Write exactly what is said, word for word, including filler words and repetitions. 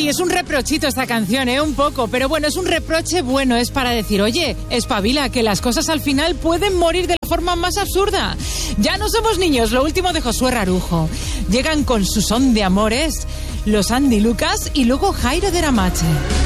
Ay, es un reprochito esta canción, ¿eh? Un poco, pero bueno, es un reproche bueno, es para decir, oye, espabila, que las cosas al final pueden morir de la forma más absurda. Ya no somos niños, lo último de Josué Rarujo. Llegan con su son de amores los Andy Lucas y luego Jairo de Ramache.